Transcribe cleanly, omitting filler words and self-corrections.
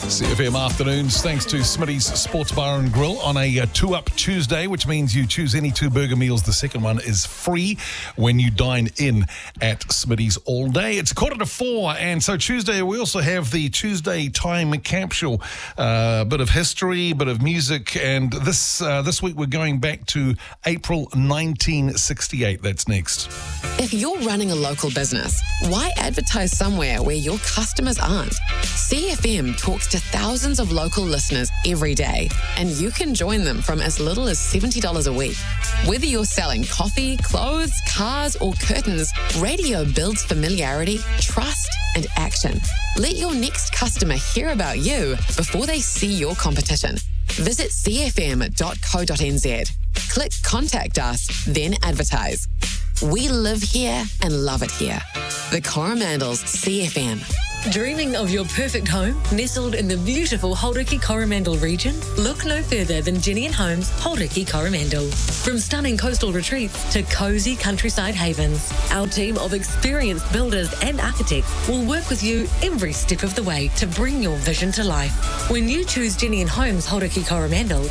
CFM afternoons, thanks to Smitty's Sports Bar and Grill on a 2-up Tuesday, which means you choose any two burger meals. The second one is free when you dine in at Smitty's all day. It's 4:45, and so Tuesday we also have the Tuesday Time Capsule. Bit of history, bit of music, and this week we're going back to April 1968. That's next. If you're running a local business, why advertise somewhere where your customers aren't? CFM talks to thousands of local listeners every day, and you can join them from as little as $70 a week. Whether you're selling coffee, clothes, cars, or curtains, radio builds familiarity, trust, and action. Let your next customer hear about you before they see your competition. Visit cfm.co.nz. Click Contact Us, then advertise. We live here and love it here. The Coromandels CFM. Dreaming of your perfect home nestled in the beautiful Hauraki Coromandel region? Look no further than Jenny & Homes Hauraki Coromandel. From stunning coastal retreats to cosy countryside havens, our team of experienced builders and architects will work with you every step of the way to bring your vision to life. When you choose Jenny & Homes Hauraki Coromandel,